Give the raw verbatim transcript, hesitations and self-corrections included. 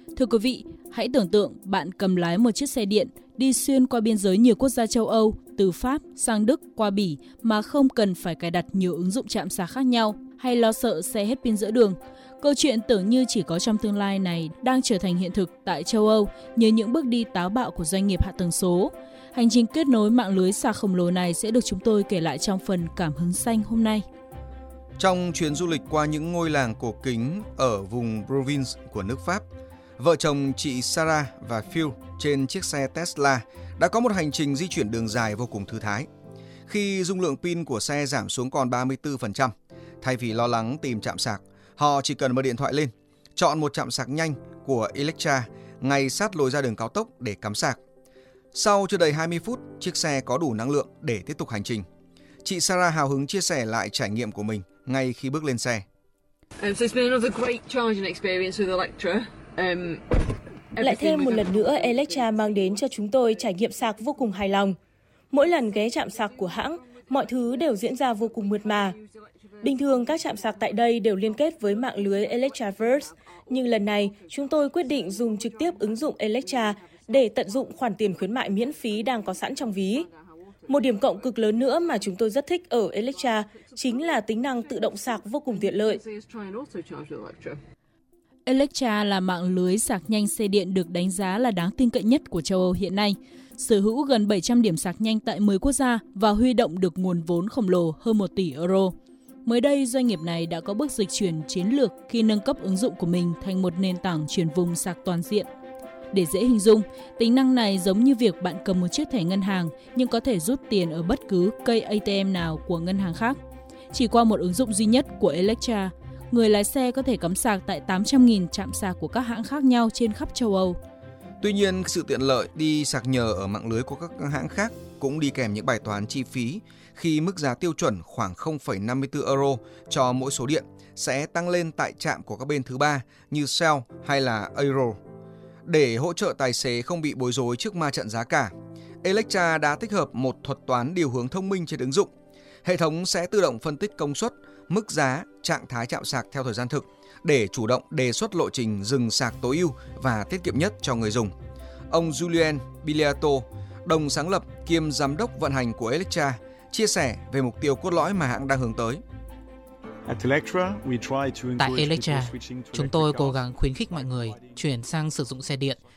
Thưa quý vị, hãy tưởng tượng bạn cầm lái một chiếc xe điện đi xuyên qua biên giới nhiều quốc gia châu Âu, từ Pháp sang Đức qua Bỉ mà không cần phải cài đặt nhiều ứng dụng chạm sạc khác nhau hay lo sợ xe hết pin giữa đường. Câu chuyện tưởng như chỉ có trong tương lai này đang trở thành hiện thực tại châu Âu nhờ những bước đi táo bạo của doanh nghiệp hạ tầng số. Hành trình kết nối mạng lưới sạc khổng lồ này sẽ được chúng tôi kể lại trong phần Cảm hứng xanh hôm nay. Trong chuyến du lịch qua những ngôi làng cổ kính ở vùng Provence của nước Pháp, vợ chồng chị Sarah và Phil trên chiếc xe Tesla đã có một hành trình di chuyển đường dài vô cùng thư thái. Khi dung lượng pin của xe giảm xuống còn ba mươi tư phần trăm, thay vì lo lắng tìm trạm sạc, họ chỉ cần mở điện thoại lên, chọn một trạm sạc nhanh của Electra ngay sát lối ra đường cao tốc để cắm sạc. Sau chưa đầy hai mươi phút, chiếc xe có đủ năng lượng để tiếp tục hành trình. Chị Sarah hào hứng chia sẻ lại trải nghiệm của mình ngay khi bước lên xe. Lại thêm một lần nữa, Electra mang đến cho chúng tôi trải nghiệm sạc vô cùng hài lòng. Mỗi lần ghé trạm sạc của hãng, mọi thứ đều diễn ra vô cùng mượt mà. Bình thường các trạm sạc tại đây đều liên kết với mạng lưới Electraverse, nhưng lần này chúng tôi quyết định dùng trực tiếp ứng dụng Electra để tận dụng khoản tiền khuyến mại miễn phí đang có sẵn trong ví. Một điểm cộng cực lớn nữa mà chúng tôi rất thích ở Electra chính là tính năng tự động sạc vô cùng tiện lợi. Electra là mạng lưới sạc nhanh xe điện được đánh giá là đáng tin cậy nhất của châu Âu hiện nay, sở hữu gần bảy trăm điểm sạc nhanh tại mười quốc gia và huy động được nguồn vốn khổng lồ hơn một tỷ euro. Mới đây, doanh nghiệp này đã có bước dịch chuyển chiến lược khi nâng cấp ứng dụng của mình thành một nền tảng chuyển vùng sạc toàn diện. Để dễ hình dung, tính năng này giống như việc bạn cầm một chiếc thẻ ngân hàng nhưng có thể rút tiền ở bất cứ cây a tê em nào của ngân hàng khác. Chỉ qua một ứng dụng duy nhất của Electra, người lái xe có thể cắm sạc tại tám trăm nghìn trạm sạc của các hãng khác nhau trên khắp châu Âu. Tuy nhiên, sự tiện lợi đi sạc nhờ ở mạng lưới của các hãng khác cũng đi kèm những bài toán chi phí khi mức giá tiêu chuẩn khoảng không phẩy năm mươi tư euro cho mỗi số điện sẽ tăng lên tại trạm của các bên thứ ba như Shell hay là Euro. Để hỗ trợ tài xế không bị bối rối trước ma trận giá cả, Electra đã tích hợp một thuật toán điều hướng thông minh trên ứng dụng. Hệ thống sẽ tự động phân tích công suất, mức giá, trạng thái trạm sạc theo thời gian thực để chủ động đề xuất lộ trình dừng sạc tối ưu và tiết kiệm nhất cho người dùng. Ông Julien Biliato, đồng sáng lập kiêm giám đốc vận hành của Electra, chia sẻ về mục tiêu cốt lõi mà hãng đang hướng tới. Tại Electra, chúng tôi cố gắng khuyến khích mọi người chuyển sang sử dụng xe điện